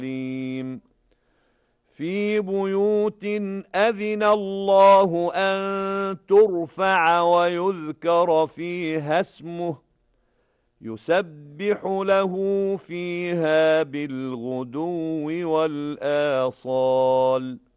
في بيوت أذن الله أن ترفع ويذكر فيها اسمه يسبح له فيها بالغدو والآصال